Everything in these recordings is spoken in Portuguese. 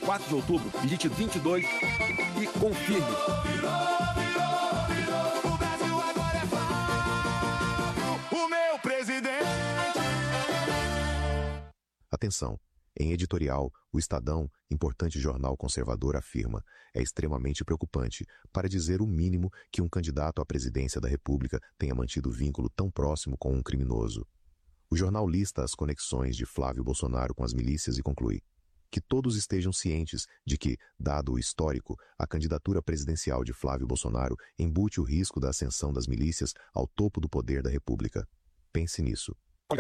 4 de outubro, digite 22 e confirme. O Brasil agora é Flávio, o meu presidente. Atenção! Em editorial, o Estadão, importante jornal conservador, afirma: é extremamente preocupante, para dizer o mínimo, que um candidato à presidência da República tenha mantido vínculo tão próximo com um criminoso. O jornal lista as conexões de Flávio Bolsonaro com as milícias e conclui: que todos estejam cientes de que, dado o histórico, a candidatura presidencial de Flávio Bolsonaro embute o risco da ascensão das milícias ao topo do poder da República. Pense nisso.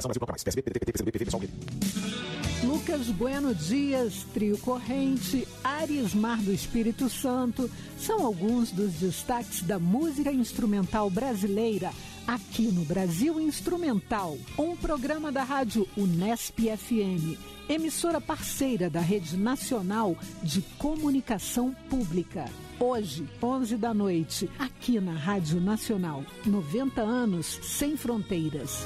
Lucas Bueno Dias, Trio Corrente, Ares Mar do Espírito Santo são alguns dos destaques da música instrumental brasileira aqui no Brasil Instrumental, um programa da rádio Unesp FM, emissora parceira da Rede Nacional de Comunicação Pública. Hoje, 11 da noite, aqui na Rádio Nacional, 90 anos sem fronteiras.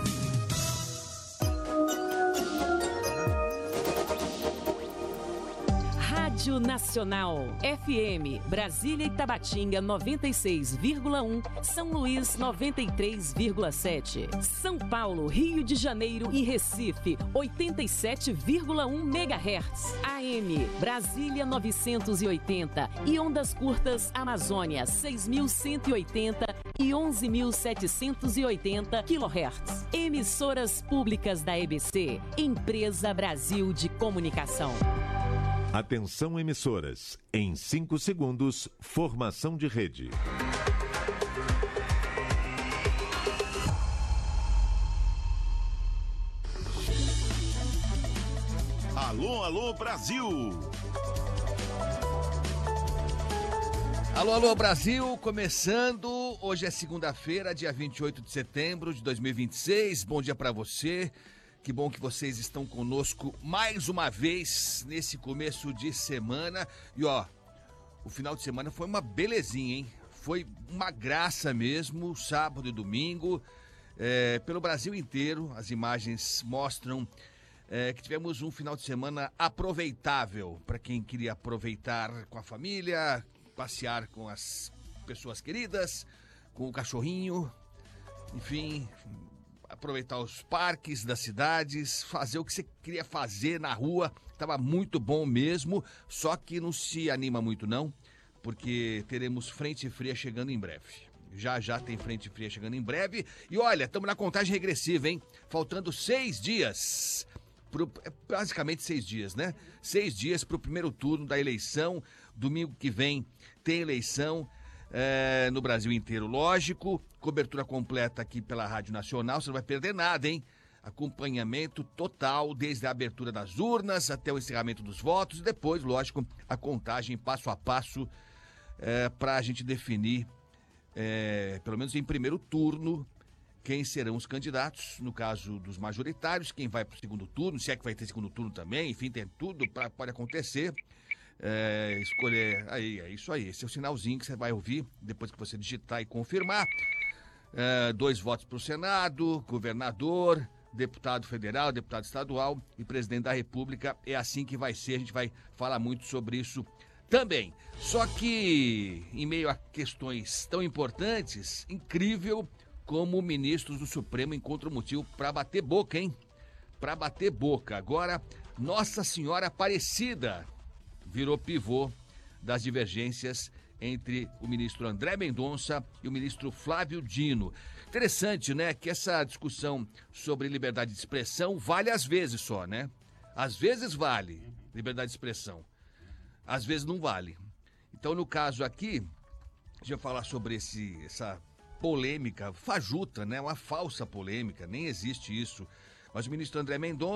Rádio Nacional, FM, Brasília e Tabatinga 96,1, São Luís 93,7, São Paulo, Rio de Janeiro e Recife 87,1 MHz, AM, Brasília 980 e ondas curtas Amazônia 6.180 e 11.780 kHz. Emissoras públicas da EBC, Empresa Brasil de Comunicação. Atenção emissoras, em 5 segundos, formação de rede. Alô, alô, Brasil! Alô, alô, Brasil, começando, hoje é segunda-feira, dia 28 de setembro de 2026, bom dia pra você. Que bom que vocês estão conosco mais uma vez nesse começo de semana. E ó, o final de semana foi uma belezinha, hein? Foi uma graça mesmo, sábado e domingo. Pelo Brasil inteiro, as imagens mostram que tivemos um final de semana aproveitável para quem queria aproveitar com a família, passear com as pessoas queridas, com o cachorrinho, enfim, aproveitar os parques das cidades, fazer o que você queria fazer na rua. Tava muito bom mesmo, só que não se anima muito não, porque teremos frente fria chegando em breve. Já tem frente fria chegando em breve. E olha, estamos na contagem regressiva, hein? Faltando 6 dias, basicamente 6 dias, né? 6 dias para o primeiro turno da eleição. Domingo que vem tem eleição. No Brasil inteiro, lógico, cobertura completa aqui pela Rádio Nacional, você não vai perder nada, hein? Acompanhamento total, desde a abertura das urnas até o encerramento dos votos e depois, lógico, a contagem passo a passo para a gente definir, pelo menos em primeiro turno, quem serão os candidatos, no caso dos majoritários, quem vai para o segundo turno, se é que vai ter segundo turno também, enfim, tem tudo, pode acontecer. Escolher, aí, é isso aí, esse é o sinalzinho que você vai ouvir depois que você digitar e confirmar. 2 votos para o Senado, governador, deputado federal, deputado estadual e presidente da República. É assim que vai ser, a gente vai falar muito sobre isso também. Só que, em meio a questões tão importantes, incrível como ministros do Supremo encontram motivo para bater boca, hein? Para bater boca. Agora, Nossa Senhora Aparecida virou pivô das divergências entre o ministro André Mendonça e o ministro Flávio Dino. Interessante, né, que essa discussão sobre liberdade de expressão vale às vezes só, né? Às vezes vale liberdade de expressão, às vezes não vale. Então, no caso aqui, a gente vai falar sobre essa polêmica fajuta, né? Uma falsa polêmica, nem existe isso. Mas o ministro André Mendonça